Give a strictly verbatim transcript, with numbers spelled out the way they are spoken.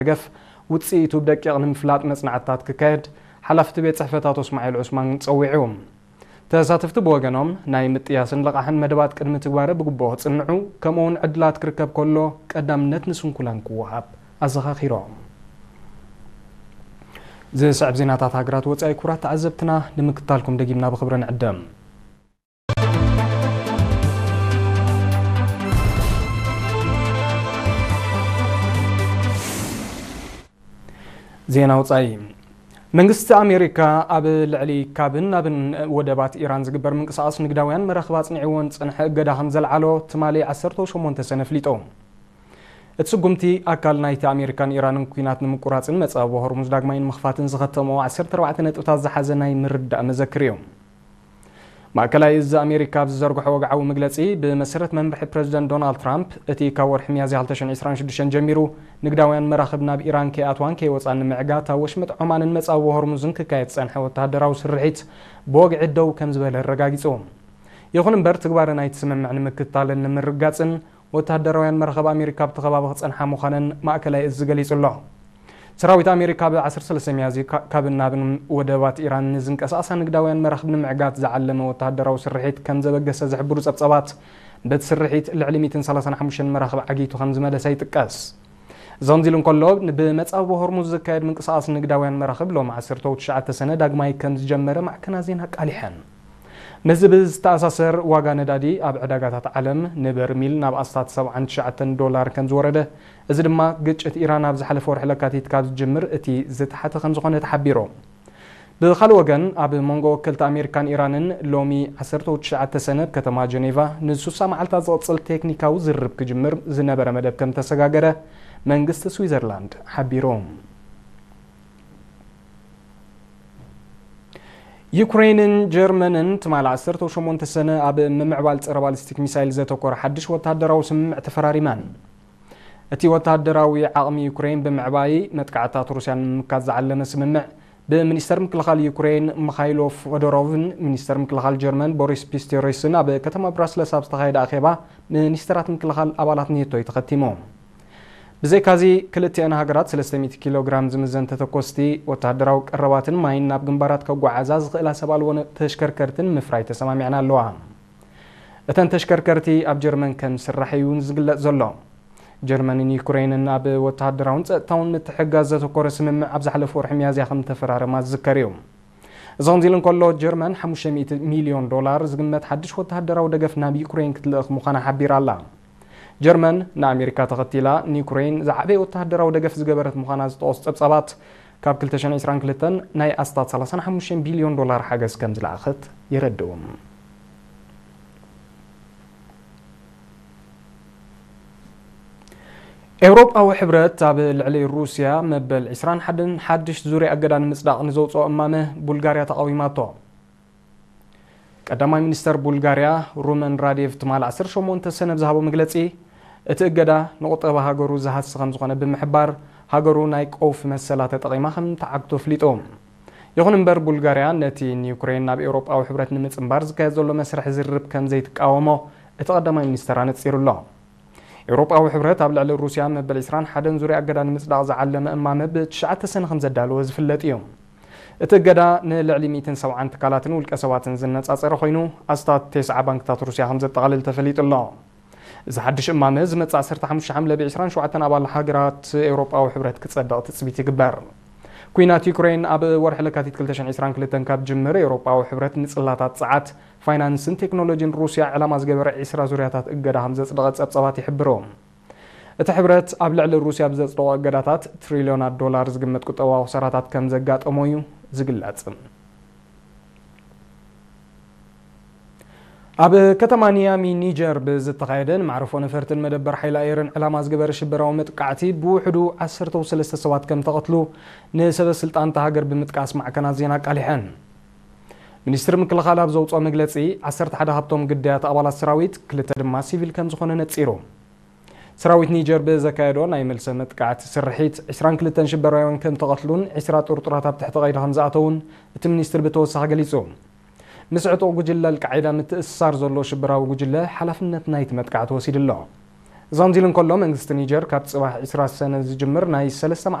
قف وتصيتو بدقيق نمفلات مصنعتات ككاد حلفت بيت صحفتات اسماعيل عثمان تصويعهم تساتفت بوغنهم ناي متياسن لقاحن مدبات قدم تغباره بغبو صنعو كمون عدلات كركب كله قدامነት نسون كلان كوهاب ازخاخيرهم زي صعب زيناتات هاغرات وصاي كورات تعذبتنا نمكتالكم دغيمنا بخبرنا عدم زينا وصاي منግስት አሜሪካ አብ ልዕሊ ካብን አብን ወደባት ኢራን ዝግበር ምንቅስቃስ ንግዳውያን መራኸባት ጽንዒውን ጽንሐ ገዳ ከም ዘልዓሎ ትማሊ ዓሰርተ ሸሞንተ ሰነ ፍሊጦ እትስጉምቲ አካል ናይቲ አሜሪካን ኢራንን ኩናት ንምቁራጽን መጻብ ሆርሙዝ ዳግማይን መኽፋትን ዝኸተሞ ዓሰርተ ኣርባዕተ ነጥብታት ዝሓዘ ናይ ምርዳእ መዘክር እዮም ማዕከላዊ እዝ አሜሪካ ብዝዘርግሖ ወግዓዊ መግለጺ ብመሰረት መንበሒ ፕሬዝዳንት ዶናልድ ትራምፕ እቲ ካብ ወርሒ ሚያዝያ ሁለት ሺህ ዓሰርተ ሽዱሽተ ጀሚሩ ንግዳውያን መራኸብ ናብ ኢራን ከኣትዋን ከይወጻን ንምዕጋት ወሽመጥ ዑማንን መጻብ ሆርሙዝን ክካየድ ጸንሐ ወተሃደራዊ ስርሒት ብወግዒ ደው ከም ዝበለ ረጋጊጾም ይኹን እምበር ትግባር ናይቲ ስምምዕ ንምክትታልን ንምርጋጽን ወተሃደራውያን መራኸብ አሜሪካ ብተኸባቢ ክጸንሐ ምዃነን ማዕከላዊ እዝ ገሊጹ ኣሎ ሰራዊት አሜሪካ በ13 ሚያዝያ ካብናብን ወደባት ኢራን ዝንቀሳቀሳ ንግዳውያን መራኸብ ንምዕጋት ዝዓለመ ወተሃደራዊ ስርሒት ከም ዘበገሰ ዝሕብሩ ጸብጸባት በቲ ስርሒት ልዕሊ مئة وثلاثين وخمسة መራኸብ ዓጊቱ ከም ዝመለሰ ይጥቀስ ዘንዚሉን ከሎ ብመጻብ ሆርሙዝ ዝካየድ ምንቅስቃስ ንግዳውያን መራኸብ ሎም ዓሰርተ ትሽዓተ ሰነ ዳግማይ ከም ዝጀመረ ማዕከና ዜና ቃሊሐን መዝብዝ ተኣሳሰር ዋጋ ነዳዲ ኣብ ዕዳጋታት ዓለም ንበርሚል ናብ ኣስታት ሰብዓ ትሽዓተ ዶላር ከም ዝወረደ እዚ ድማ ግጭት ኢራን ኣብ ዝሓለፈ ወርሒ ለካቲት ካብ ዝጅምር እቲ ዝተሓተ ከም ዝኾነ ተሓቢሮ ብኻልእ ወገን ኣብ መንጎ ወከልቲ ኣሜሪካን ኢራንን ሎሚ ዓሰርተ ትሽዓተ ሰነ ከተማ ጀኔቫ ንስሳ መዓልታት ዝቕጽል ቴክኒካዊ ዝርብ ክጅምር ዝነበረ መደብ ከም ተሰጋገረ መንግስቲ ስዊዘርላንድ ሓቢሮም ዩክሬንን ጀርመንን ትማል ዓሰርተ ሸሞንተ ሰነ ኣብ ምምዕባል ፀረ ባሊስቲክ ሚሳይል ዘተኮረ ሓድሽ ወተሃደራዊ ስምምዕ ተፈራሪማን እቲ ወተሃደራዊ ዓቕሚ ዩክሬን ብምዕባይ መጥቃዕታት ሩስያን ምካት ዝዓለመ ስምምዕ ብሚኒስተር ምክልኻል ዩክሬን ሚኻይሎ ፎዶሮቭን ሚኒስተር ምክልኻል ጀርመን ቦሪስ ፒስቶሪየስን ኣብ ከተማ ብራስለስ ኣብ ዝተኻየደ ኣኼባ ሚኒስተራት ምክልኻል ኣባላት ኔቶ ተኸቲሞም ብዘይካዚ ክልቲአን ሃገራት ሰለስተ ሚእቲ ኪሎ ግራም ዝምዘን ተተኮስቲ ወተሃደራዊ ቀረባትን ማይን ናብ ግንባራት ከጓዓዛ ዝኽእላ ሰባልወን ተሽከርከርትን ምፍራይ ተሰማሚዕና ኣለዋ እተን ተሽከርከርቲ ኣብ ጀርመን ከም ስራሕ እዩን ዝግለጽ ዘሎ ጀርመንን ዩክሬንን ኣብ ወተሃደራውን ጸጥታውን ምትሕጋዝ ዘተኮረ ስምምዕ ኣብ ዝሓለፈ ወርሒ ሚያዝያ ከም ተፈራረማ ዝዝከር እዩ ዘንዚልን ከሎ ጀርመን خمسمئة ሚልዮን ዶላር ዝግመት ሓድሽ ወተሃደራዊ ደገፍ ናብ ዩክሬን ክትልእኽ ምዃና ሓቢራ ኣላ ጀርመን ንኣሜሪካ ተኸቲላ ንዩክሬን ዝዓበየ ወተሃደራዊ ደገፍ ዝገበረት ምዃና ዝጠቕሱ ጸብጻባት ካብ ሁለት ሺህ عشرين وثلاثة ናይ ኣስታት ሰላሳ وخمسة ቢልዮን ዶላር ሓገዝ ከም ዝለኣኸት ይረድዎም ኤውሮጳዊ ሕብረት ኣብ ልዕሊ ሩስያ መበል عشرين وواحد ሓድሽ ዙርያ ኣገዳን ምጽዳቕ ንዘውፅኦ እማመ ቡልጋርያ ተቃዊማቶ ቀዳማይ ሚኒስተር ቡልጋርያ ሩመን ራዴቭ ትማል ዓሰርተ ሸሞንተ ሰነ ዝሃቦ መግለጺ እቲ እገዳ ንቁጠባ ሃገሩ ዝሃስ ከም ዝኾነ ብምሕባር ሃገሩ ናይ ቆውፍ መሰላ ተጠቒማ ከም ተዓግቶ ፍሊጦም ይኹን እምበር ቡልጋርያ ነቲ ዩክሬን ናብ ኤውሮጳዊ ሕብረት ንምጽምባር ዝካየድ ዘሎ መስርሕ ዝርብ ከም ዘይትቃወሞ እቲ ቀዳማይ ሚኒስተር ኣነጺሩሎ ኤውሮጳዊ ሕብረት ኣብ ልዕሊ ሩስያ መበል عشرين وواحد ዙርያ ኣገዳን ምጽዳቕ ዝዓለመ እማመ ብትሽዓተ ሰነ ከም ዘዳለወ ዝፍለጥ እዩ እቲ እገዳ ንልዕሊ مئة وسبعين ትካላትን ውልቀ ሰባትን ዝነጻጸረ ኮይኑ ኣስታት ተስዓ ባንክታት ሩስያ ከም ዘጠቓልል ተፈሊጡ ኣሎ እዚ ሓድሽ እማመ ዝመጽእ ዓሰርተ ሓሙሽተ ሐምለ ብ عشرين وسبعة ኣባል ሃገራት ኤውሮጳዊ ሕብረት ክጸድቕ ትጽቢት ይግበር ኩናት ዩክሬን ኣብ ወርሒ ለካቲት ሁለት ሺህ عشرين وثلاثة ካብ ጅምር ኤውሮጳዊ ሕብረት ንጽላታት ጸዓት ፋይናንስን ቴክኖሎጂን ሩስያ ዕላማ ዝገበረ عشرين ዙርያታት እገዳ ከም ዘጽደቐ ጸብጻባት ይሕብሮም እቲ ሕብረት ኣብ ልዕሊ ሩስያ ብዘጽደቐ እገዳታት ትሪልዮናት ዶላር ዝግመት ቁጠባዊ ኽሳራታት ከም ዘጋጠሞ እዩ ዝግለጽ ኣብ ከተማ ኒያሚ ኒጀር ብዝተኻየደን ማዕረፎ ነፈርትን መደበር ሓይሊ ኣየርን ዕላማ ዝገበረ ሽበራዊ መጥቃዕቲ ብውሕዱ ዓሰርተ ወሰለስተ ሰባት ከም ተቐትሉ ንሰበ ስልጣን ሃገር ብምጥቃስ ማዕከናት ዜና ቃሊሐን ሚኒስትር ምክልኻል ኣብ ዘውፅኦ መግለጺ ዓሰርተ ሓደ ካብቶም ግዳያት ኣባላት ሰራዊት ክልተ ድማ ሲቪል ከም ዝኾነ ነጺሩ ሰራዊት ኒጀር ብዘካየዶ ናይ መልሰ መጥቃዕቲ ስርሒት عشرين وثلاثة ሽበራውያን ከም ተቐትሉን عشرين ጥርጡራት ኣብ ትሕቲ ቀይዲ ከም ዝኣተውን እቲ ሚኒስትር ብተወሳኺ ገሊጹ مسعود وجل القاعدة متأثر زلوا شبراو وجل حلفنا نايت متقعد وسيد الله زانزيلن كله منغست نيجر كاب صباح عشرين سنة زجمر ناي ثلاثة